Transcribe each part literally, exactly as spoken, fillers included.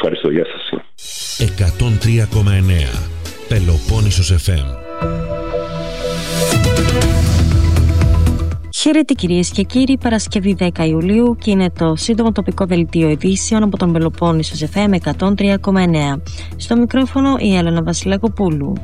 ευχαριστώ. Γεια σας. εκατόν τρία κόμμα εννέα Πελοπόννησος εφ εμ. Χαίρετε κυρίες και κύριοι, Παρασκευή δέκα Ιουλίου και είναι το σύντομο τοπικό δελτίο ειδήσεων από τον Πελοπόννησος εφ εμ εκατόν τρία κόμμα εννέα. Στο μικρόφωνο η Έλενα Βασιλακοπούλου.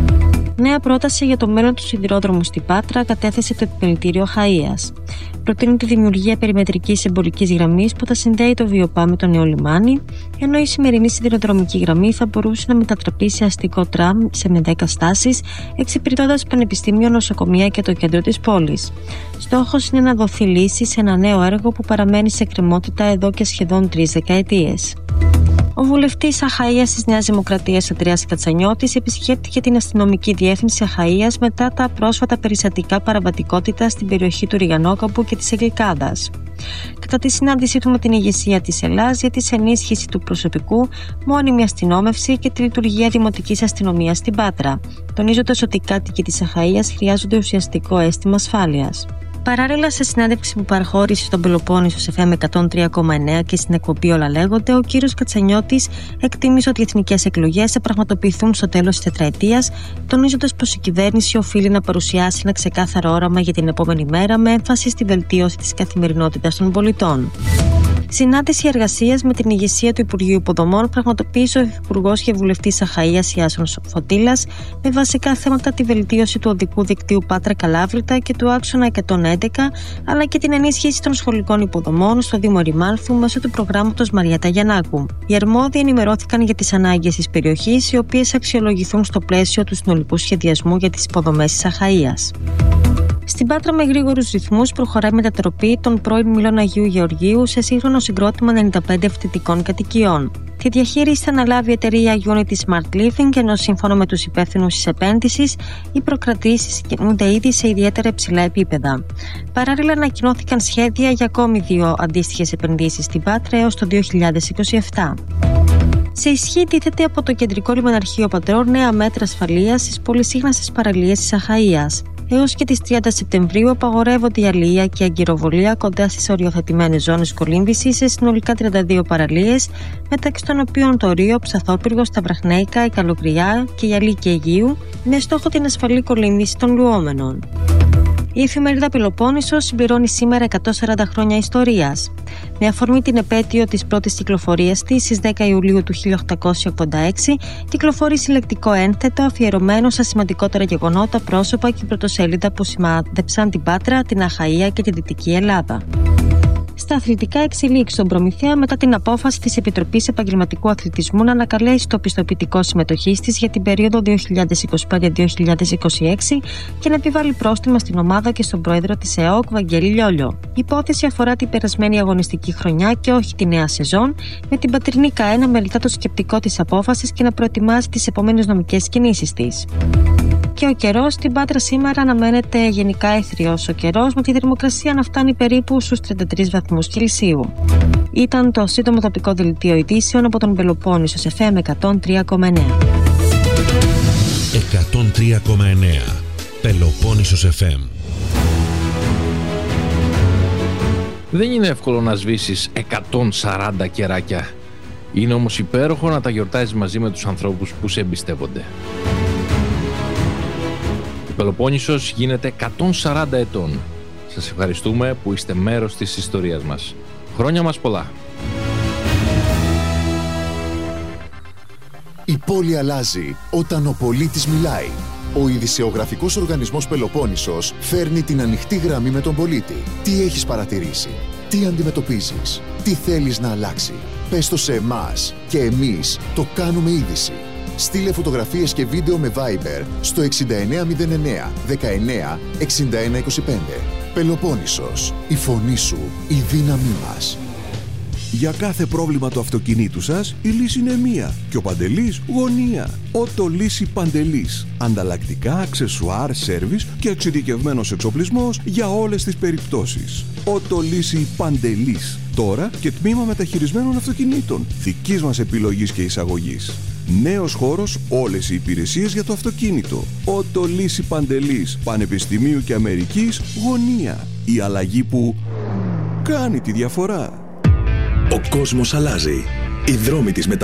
Νέα πρόταση για το μέλλον του σιδηρόδρομου στην Πάτρα κατέθεσε το Επιμελητήριο Χαΐας. Προτείνει τη δημιουργία περιμετρικής εμπορικής γραμμής που θα συνδέει το Βιοπά με το νέο λιμάνι, ενώ η σημερινή σιδηροδρομική γραμμή θα μπορούσε να μετατραπεί σε αστικό τραμ σε με δέκα στάσεις, εξυπηρετώντας πανεπιστήμιο, νοσοκομεία και το κέντρο της πόλης. Στόχος είναι να δοθεί λύση σε ένα νέο έργο που παραμένει σε εκκρεμότητα εδώ και σχεδόν τρεις δεκαετίες. Ο βουλευτής Αχαΐας της Νέας Δημοκρατίας Αντρέας Κατσανιώτης επισκέπτηκε την αστυνομική διεύθυνση Αχαΐας μετά τα πρόσφατα περιστατικά παραβατικότητα στην περιοχή του Ριγανόκαπου και της Αγγλικάδας. Κατά τη συνάντησή του με την ηγεσία της Ελλάς ζήτησε ενίσχυση του προσωπικού, μόνιμη αστυνόμευση και τη λειτουργία δημοτικής αστυνομίας στην Πάτρα, τονίζοντας ότι οι κάτοικοι της Αχαΐας χρειάζονται ουσιαστικό αίσθημα ασφάλειας. Παράλληλα, σε συνέντευξη που παραχώρησε στον Πελοπόννησος εφ εμ εκατόν τρία κόμμα εννέα και στην εκπομπή Όλα Λέγονται, ο κύριος Κατσανιώτης εκτίμησε ότι οι εθνικές εκλογές θα πραγματοποιηθούν στο τέλος της τετραετίας, τονίζοντας πως η κυβέρνηση οφείλει να παρουσιάσει ένα ξεκάθαρο όραμα για την επόμενη μέρα με έμφαση στη βελτίωση της καθημερινότητας των πολιτών. Συνάντηση εργασίας με την ηγεσία του Υπουργείου Υποδομών πραγματοποίησε ο Υφυπουργός και Βουλευτής Αχαΐας Ιάσονος Φωτήλας με βασικά θέματα τη βελτίωση του οδικού δικτύου Πάτρα Καλάβρητα και του άξονα εκατόν έντεκα, αλλά και την ενίσχυση των σχολικών υποδομών στο Δήμο Ρημάνθου μέσω του προγράμματος Μαριέτα Γιαννάκου. Οι αρμόδιοι ενημερώθηκαν για τις ανάγκες της περιοχής, οι οποίες αξιολογηθούν στο πλαίσιο του συνολικού σχεδιασμού για τις υποδομές της Αχαΐας. Στην Πάτρα, με γρήγορους ρυθμούς, προχωράει η μετατροπή των πρώην Μήλων Αγίου Γεωργίου σε σύγχρονο συγκρότημα ενενήντα πέντε φοιτητικών κατοικιών. Τη διαχείριση θα αναλάβει η εταιρεία Unity Smart Living, ενώ σύμφωνα με τους υπεύθυνους της επένδυσης, οι προκρατήσεις κινούνται ήδη σε ιδιαίτερα υψηλά επίπεδα. Παράλληλα, ανακοινώθηκαν σχέδια για ακόμη δύο αντίστοιχες επενδύσεις στην Πάτρα έως το δύο χιλιάδες είκοσι επτά. Σε ισχύ τίθεται από το Κεντρικό Λιμεναρχείο Πατρών νέα μέτρα ασφαλείας στις πολυσύχναστες παραλίες της Αχαΐας. Έως και τις τριάντα Σεπτεμβρίου απαγορεύονται η αλληλεία και η αγκυροβολία κοντά στις οριοθετημένες ζώνες κολύμβησης σε συνολικά τριάντα δύο παραλίες, μεταξύ των οποίων το Ρίο, Ψαθόπυργος, τα Βραχνέικα, η Καλογριά και η Αλίκη Αιγείου, με στόχο την ασφαλή κολύμβηση των λουόμενων. Η εφημερίδα Πελοπόννησος συμπληρώνει σήμερα εκατόν σαράντα χρόνια ιστορίας. Με αφορμή την επέτειο της πρώτης κυκλοφορίας της στις δέκα Ιουλίου του χίλια οκτακόσια ογδόντα έξι, κυκλοφορεί συλλεκτικό ένθετο αφιερωμένο στα σημαντικότερα γεγονότα, πρόσωπα και πρωτοσέλιδα που σημάδεψαν την Πάτρα, την Αχαΐα και τη Δυτική Ελλάδα. Στα αθλητικά, εξελίξεις στον Προμηθέα μετά την απόφαση της Επιτροπής Επαγγελματικού Αθλητισμού να ανακαλέσει το πιστοποιητικό συμμετοχής της για την περίοδο δύο χιλιάδες είκοσι πέντε με δύο χιλιάδες είκοσι έξι και να επιβάλλει πρόστιμα στην ομάδα και στον πρόεδρο της ΕΟΚ, Βαγγέλη Λιόλιο. Η υπόθεση αφορά την περασμένη αγωνιστική χρονιά και όχι τη νέα σεζόν, με την πατρινή ΚΑΕ να μελετά το σκεπτικό της απόφασης και να προετοιμάζει τις επόμενες νομικές κινήσεις της. Και ο καιρός στην Πάτρα σήμερα αναμένεται γενικά αιθριος ο καιρός, με τη θερμοκρασία να φτάνει περίπου στους τριάντα τρεις βαθμούς Κελσίου. Ήταν το σύντομο τοπικό δελτίο ειδήσεων από τον Πελοπόννησος εφ εμ εκατόν τρία κόμμα εννέα. εκατόν τρία κόμμα εννέα Πελοπόννησος εφ εμ. Δεν είναι εύκολο να σβήσεις εκατόν σαράντα κεράκια. Είναι όμως υπέροχο να τα γιορτάζεις μαζί με τους ανθρώπους που σε εμπιστεύονται. Η Πελοπόννησος γίνεται εκατόν σαράντα ετών. Σας ευχαριστούμε που είστε μέρος της ιστορίας μας. Χρόνια μας πολλά! Η πόλη αλλάζει όταν ο πολίτης μιλάει. Ο ειδησεογραφικός οργανισμός Πελοπόννησος φέρνει την ανοιχτή γραμμή με τον πολίτη. Τι έχεις παρατηρήσει, τι αντιμετωπίζεις, τι θέλεις να αλλάξει. Πες το σε εμάς και εμείς το κάνουμε είδηση. Στείλε φωτογραφίες και βίντεο με Viber στο εξήντα εννέα μηδέν εννέα δεκαεννέα εξήντα ένα είκοσι πέντε. Πελοπόννησος, η φωνή σου, η δύναμή μας. Για κάθε πρόβλημα του αυτοκινήτου σας, η λύση είναι μία και ο Παντελής γωνία. Ότο Λύση Παντελής. Ανταλλακτικά, αξεσουάρ, σέρβις και εξειδικευμένος εξοπλισμός για όλες τις περιπτώσεις. Ότο Λύση Παντελής. Τώρα και τμήμα μεταχειρισμένων αυτοκινήτων. Δικής μας επιλογής και εισαγωγής. Νέος χώρος, όλες οι υπηρεσίες για το αυτοκίνητο. Ότο Λύση Παντελής. Πανεπιστημίου και Αμερικής γωνία. Η αλλαγή που κάνει τη διαφορά. Ο κόσμος αλλάζει. Οι δρόμοι της